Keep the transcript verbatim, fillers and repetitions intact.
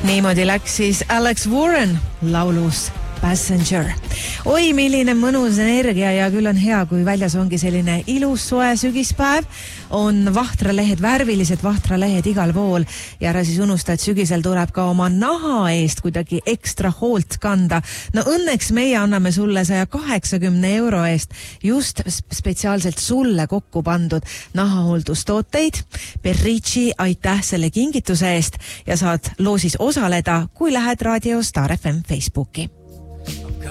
Niimoodi läks siis Alex Warren laulus Passenger. Oi, milline mõnus energia ja küll on hea, kui väljas ongi selline ilus soe sügispäev. On vahtralehed, värvilised vahtralehed igal pool ja ära siis unusta, et sügisel tuleb ka oma naha eest kuidagi ekstra hoolt kanda. No õnneks meie anname sulle saja kaheksakümne euro eest just spetsiaalselt sulle kokku pandud nahahooldustooteid. Berrici, aitäh selle kingituse eest ja saad loosis osaleda, kui lähed Raadio Star F M Facebooki.